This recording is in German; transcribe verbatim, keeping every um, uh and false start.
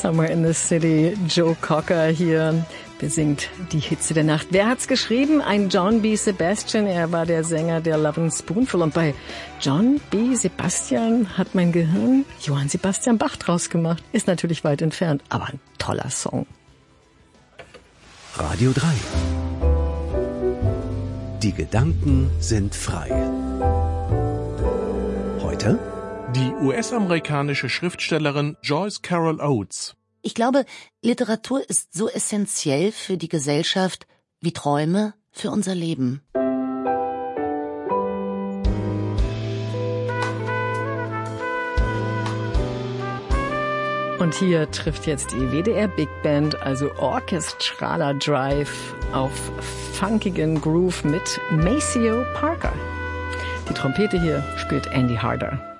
Summer in the City, Joe Cocker hier besingt die Hitze der Nacht. Wer hat's geschrieben? Ein John B. Sebastian. Er war der Sänger der Lovin' Spoonful. Und bei John B. Sebastian hat mein Gehirn Johann Sebastian Bach draus gemacht. Ist natürlich weit entfernt, aber ein toller Song. Radio drei. Die Gedanken sind frei. Heute? Die U S-amerikanische Schriftstellerin Joyce Carol Oates. Ich glaube, Literatur ist so essentiell für die Gesellschaft wie Träume für unser Leben. Und hier trifft jetzt die W D R Big Band, also orchestraler Drive, auf funkigen Groove mit Maceo Parker. Die Trompete hier spielt Andy Harder.